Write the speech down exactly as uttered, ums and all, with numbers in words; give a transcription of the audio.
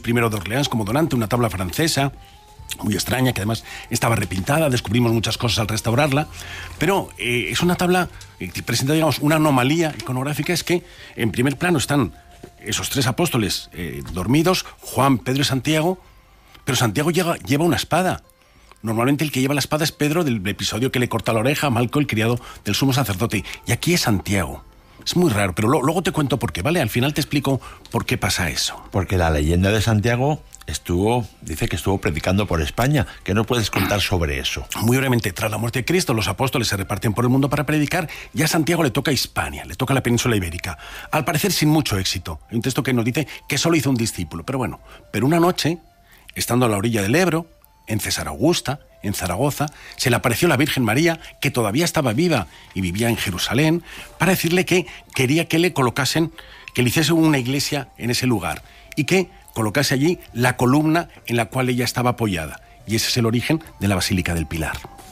I de Orleans como donante, una tabla francesa muy extraña, que además estaba repintada, descubrimos muchas cosas al restaurarla, pero eh, es una tabla eh, que presenta, digamos, una anomalía iconográfica, es que en primer plano están esos tres apóstoles eh, dormidos, Juan, Pedro y Santiago, pero Santiago lleva, lleva una espada. Normalmente el que lleva la espada es Pedro, del episodio que le corta la oreja a Malco, el criado del sumo sacerdote, y aquí es Santiago. Es muy raro, pero lo, luego te cuento por qué, ¿vale? Al final te explico por qué pasa eso. Porque la leyenda de Santiago estuvo, dice que estuvo predicando por España. ¿Qué nos puedes contar sobre eso? Muy brevemente, tras la muerte de Cristo, los apóstoles se reparten por el mundo para predicar, y a Santiago le toca Hispania, le toca la península ibérica. Al parecer sin mucho éxito. Hay un texto que nos dice que solo hizo un discípulo, pero bueno. Pero una noche, estando a la orilla del Ebro, en César Augusta, en Zaragoza, se le apareció la Virgen María, que todavía estaba viva y vivía en Jerusalén, para decirle que quería que le colocasen, que le hiciese una iglesia en ese lugar, y que colocase allí la columna en la cual ella estaba apoyada. Y ese es el origen de la Basílica del Pilar.